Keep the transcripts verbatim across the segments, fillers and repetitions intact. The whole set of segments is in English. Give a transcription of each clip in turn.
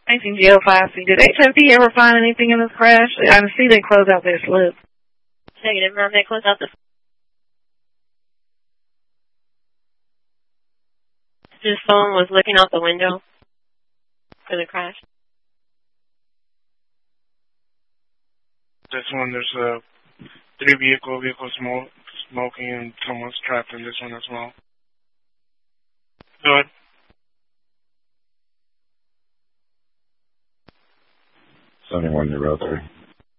A T G L five C. Did H F D ever find anything in this crash? I see they closed out their slip. Negative, ma'am. They closed out the... His phone was looking out the window for the crash. This one, there's a three vehicle, vehicle smoke, smoking, and someone's trapped in this one as well. Good. seventy-one New Road three.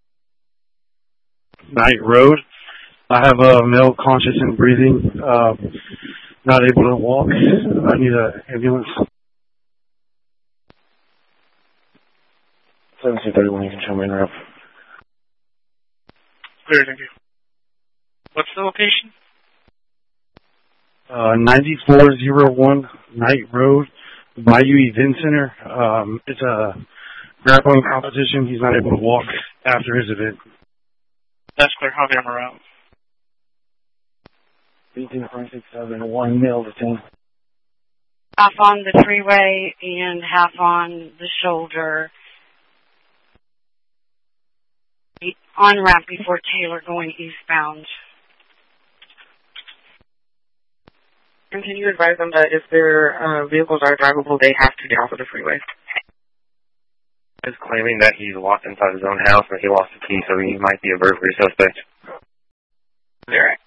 Night Road. I have a male conscious and breathing, uh, not able to walk. I need an ambulance. seventeen thirty-one, you can show me in route. Clear, thank you. What's the location? Uh, ninety-four oh one Night Road, Bayou Event Center. Um, it's a grappling competition. He's not able to walk after his event. That's clear. I'll get him around. eighteen four six seven, one male detained. Half on the freeway and half on the shoulder. On ramp before Taylor going eastbound. And can you advise them that if their uh, vehicles are drivable, they have to get off of the freeway? He's claiming that he's locked inside his own house and he lost the key, so he might be a burglary suspect. Alright.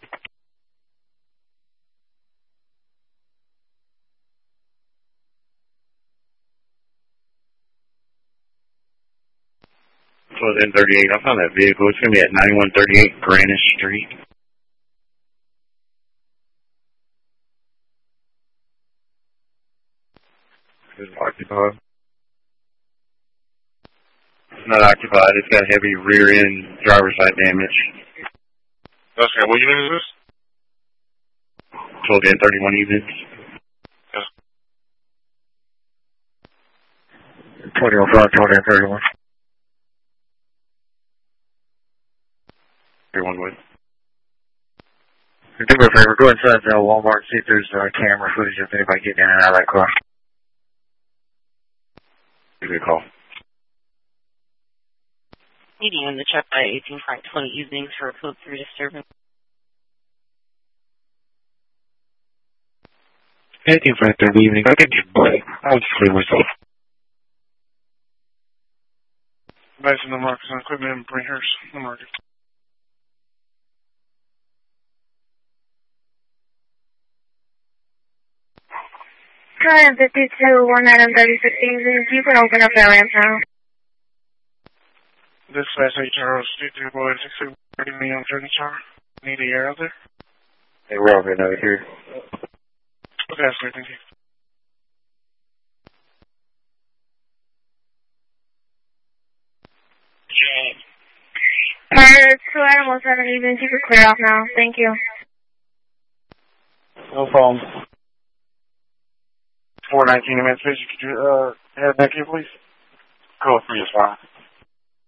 So it's N thirty-eight. I found that vehicle. It's going to be at ninety-one thirty-eight Granish Street. It's occupied. It's not occupied. It's got heavy rear end driver's side damage. Okay, what unit is this? twelve N thirty-one units. twenty oh five, twenty N thirty-one. Everyone would. Do me a favor, go inside the Walmart and see if there's uh, camera footage of anybody getting in and out of that car. Give me a call. Meeting in the truck by eighteen five twenty evenings for a code three disturbance. eighteen five thirty evening, I'll get you, buddy. I'll just clear myself. Advice on the markers on equipment and bring hers. The market. Try fifty-two, one item thirty-six evenings. You can open up that ramp now. This is H R O Street, three boys, six two, thirty me on Journey Char. Need a air out there? Hey, we're all good over here. Okay, that's great, thank you. Alright, two item one seven evenings. You can clear off now. Thank you. No problem. four nineteen in Memphis, could you uh, head back here, please? Code three is fine.